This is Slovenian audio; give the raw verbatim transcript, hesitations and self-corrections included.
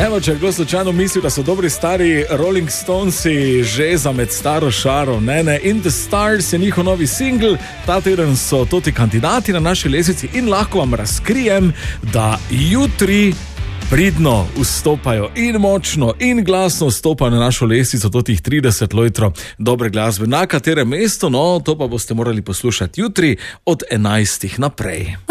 Evo, če kdo slučajno misli, da so dobri stari Rolling Stonesi že za med staro šaro, ne, ne, In the Stars je njihov novi singl, ta teden so toti kandidati na naši lestvici in lahko vam razkrijem, da jutri pridno vstopajo in močno in glasno vstopajo na našo lestvico totih trideset lojtrov dobre glasbe. Na katerem mestu, no, to pa boste morali poslušati jutri od enajstih naprej.